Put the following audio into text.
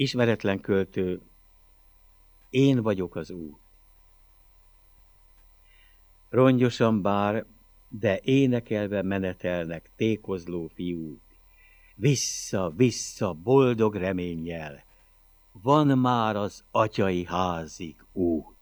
Ismeretlen költő, én vagyok az út. Rongyosan bár, de énekelve menetelnek tékozló fiúk. Vissza, vissza, boldog reménnyel, van már az atyai házig út.